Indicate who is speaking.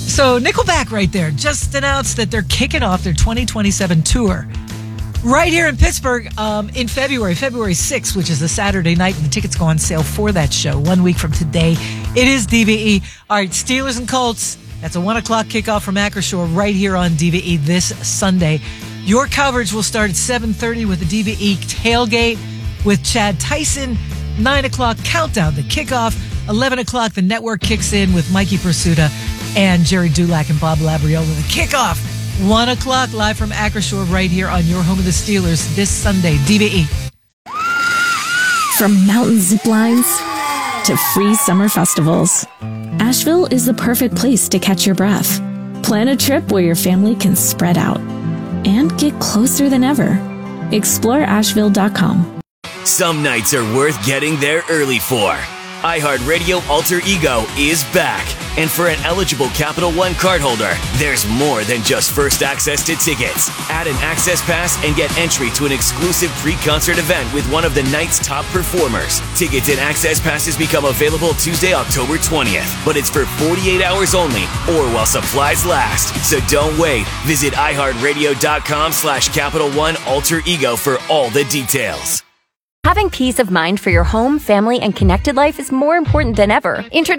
Speaker 1: So Nickelback right there just announced that they're kicking off their 2027 tour right here in Pittsburgh in February 6th, which is a Saturday night, and the tickets go on sale for that show 1 week from today. It is DVE. All right, Steelers and Colts. That's a 1 o'clock kickoff from Acrisure right here on DVE this Sunday. Your coverage will start at 7:30 with the DVE tailgate with Chad Tyson. 9 o'clock countdown to kickoff. 11 o'clock the network kicks in with Mikey Pursuta and Jerry Dulac and Bob Labriola. The kickoff 1 o'clock live from Acrisure right here on your home of the Steelers this Sunday. DVE.
Speaker 2: From mountain zip lines to free summer festivals, Asheville is the perfect place to catch your breath. Plan a trip where your family can spread out and get closer than ever. Explore Asheville.com.
Speaker 3: Some nights are worth getting there early for. iHeartRadio Alter Ego is back. And for an eligible Capital One cardholder, there's more than just first access to tickets. Add an access pass and get entry to an exclusive pre-concert event with one of the night's top performers. Tickets and access passes become available Tuesday, October 20th. But it's for 48 hours only or while supplies last. So don't wait. Visit iHeartRadio.com/Capital One Alter Ego for all the details.
Speaker 4: Having peace of mind for your home, family, and connected life is more important than ever.